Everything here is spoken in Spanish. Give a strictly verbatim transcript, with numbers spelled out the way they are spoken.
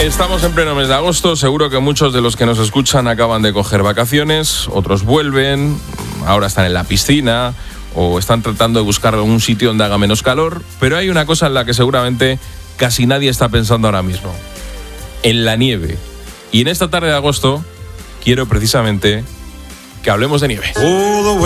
Estamos en pleno mes de agosto, seguro que muchos de los que nos escuchan acaban de coger vacaciones, otros vuelven, ahora están en la piscina o están tratando de buscar un sitio donde haga menos calor, pero hay una cosa en la que seguramente casi nadie está pensando ahora mismo, en la nieve. Y en esta tarde de agosto quiero precisamente que hablemos de nieve.